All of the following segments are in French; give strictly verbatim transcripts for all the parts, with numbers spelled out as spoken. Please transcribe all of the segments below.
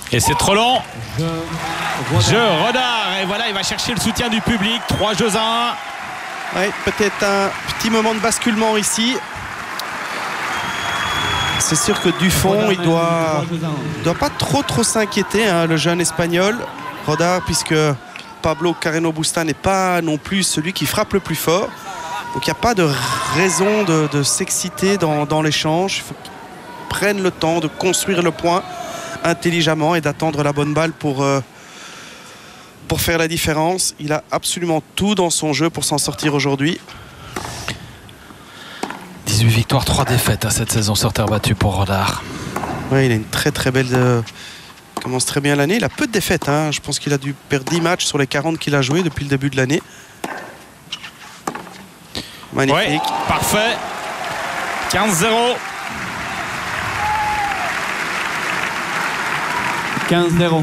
Et c'est trop long. Jeu Rodard. Et voilà, il va chercher le soutien du public. Trois jeux à un. Ouais, peut-être un petit moment de basculement ici. C'est sûr que Dufond, il doit, doit pas trop trop s'inquiéter, hein, le jeune espagnol Rodard, puisque Pablo Carreno Busta n'est pas non plus celui qui frappe le plus fort. Donc il n'y a pas de raison de, de s'exciter dans, dans l'échange. Il faut qu'il prenne le temps de construire le point intelligemment et d'attendre la bonne balle pour, euh, pour faire la différence. Il a absolument tout dans son jeu pour s'en sortir aujourd'hui. dix-huit victoires, trois défaites à cette saison sur terre battue pour Rodard. Oui, il a une très très belle... Euh, il commence très bien l'année. Il a peu de défaites, hein. Je pense qu'il a dû perdre dix matchs sur les quarante qu'il a joué depuis le début de l'année. Magnifique. Ouais, parfait. quinze zéro. quinze zéro.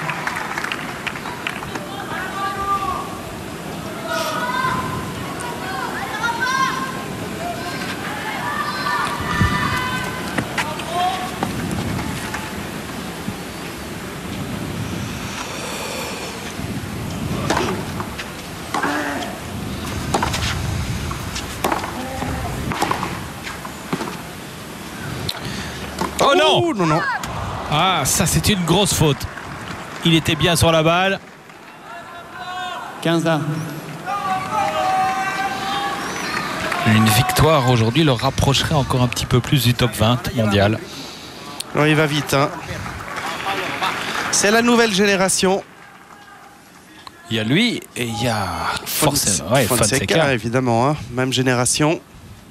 Oh non, oh, non, non. Ah, ça c'est une grosse faute. Il était bien sur la balle. quinze à un. Une victoire aujourd'hui le rapprocherait encore un petit peu plus du top vingt mondial. Non, il va vite, hein. C'est la nouvelle génération. Il y a lui et il y a forcément ouais, Fonseca, Fonseca. évidemment, hein. Même génération.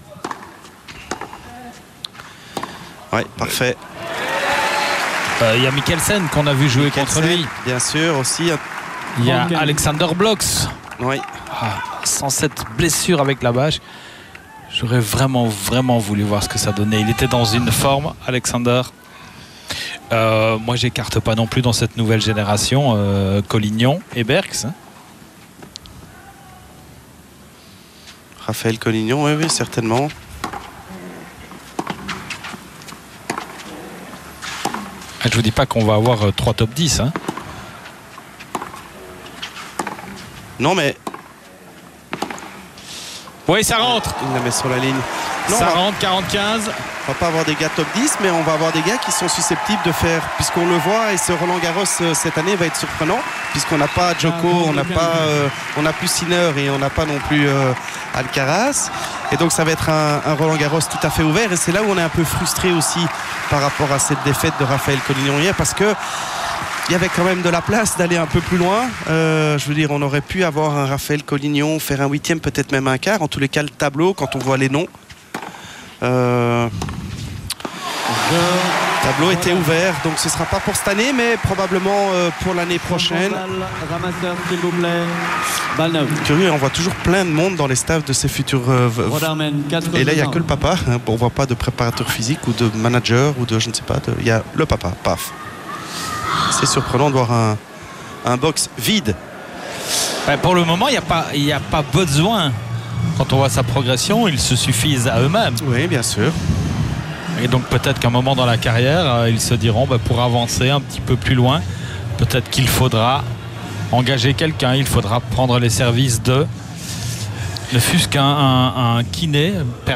Ouais, parfait. Euh, il y a Mikkelsen qu'on a vu jouer contre lui. Bien sûr, aussi. Il y a Alexander Blocks. Oui. Ah, sans cette blessure avec la bâche, j'aurais vraiment, vraiment voulu voir ce que ça donnait. Il était dans une forme, Alexander. Euh, moi, j'écarte pas non plus dans cette nouvelle génération euh, Collignon et Berks. Hein. Raphaël Collignon, oui, oui, certainement. Je vous dis pas qu'on va avoir euh, trois top dix. Hein. Non, mais... Oui, ça rentre. Il la met sur la ligne. Non, ça on va, rentre, quarante quinze. on va pas avoir des gars top dix, mais on va avoir des gars qui sont susceptibles de faire... Puisqu'on le voit, et ce Roland Garros euh, cette année va être surprenant, puisqu'on n'a pas Djoko, on n'a pas, euh, on n'a plus Sinner et on n'a pas non plus euh, Alcaraz. Et donc ça va être un, un Roland Garros tout à fait ouvert. Et c'est là où on est un peu frustré aussi par rapport à cette défaite de Raphaël Collignon hier, parce que il y avait quand même de la place d'aller un peu plus loin. Euh, je veux dire, on aurait pu avoir un Raphaël Collignon, faire un huitième, peut-être même un quart. En tous les cas, le tableau, quand on voit les noms, euh, le tableau était ouvert. Donc ce ne sera pas pour cette année, mais probablement euh, pour l'année prochaine. Ramasseur, s'il vous plaît. Balle neuve. Curieux, on voit toujours plein de monde dans les staffs de ces futurs... Euh, et là, il n'y a que le papa. Hein, on ne voit pas de préparateur physique ou de manager ou de, je ne sais pas, il y a le papa, paf. C'est surprenant de voir un, un box vide. Ben, pour le moment, il n'y a pas, il n'y a pas besoin. Quand on voit sa progression, ils se suffisent à eux-mêmes. Oui, bien sûr. Et donc peut-être qu'à un moment dans la carrière, euh, ils se diront, ben, pour avancer un petit peu plus loin, peut-être qu'il faudra engager quelqu'un, il faudra prendre les services de, ne fût-ce qu'un un, un kiné.